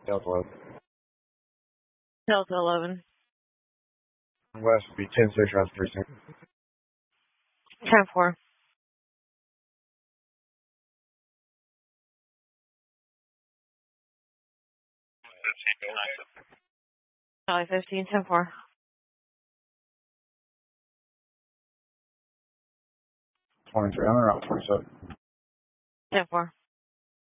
Delta 11. Delta 11. West would be 10-6 round 36. 10-4. Charlie 15, 10-4. 23, I'm around 27. 10-4.